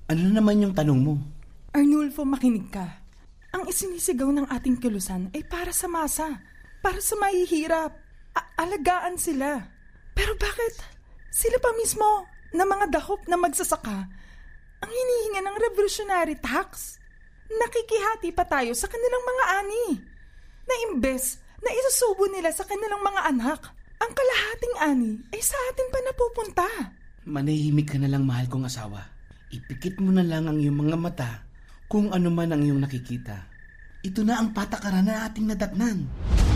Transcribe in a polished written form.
Ano naman yung tanong mo? Arnulfo, makinig ka. Ang isinisigaw ng ating kilusan ay para sa masa, para sa mahihirap. Alagaan sila. Pero bakit sila pa mismo na mga dahop na magsasaka ang hinihinga ng revolutionary tax? Nakikihati pa tayo sa kanilang mga ani, na imbes na isusubo nila sa kanilang mga anak, ang kalahating ani ay sa atin pa napupunta. Manahimik ka na lang, mahal kong asawa. Ipikit mo na lang ang iyong mga mata kung ano man ang iyong nakikita. Ito na ang patakaran na ating nadatnan.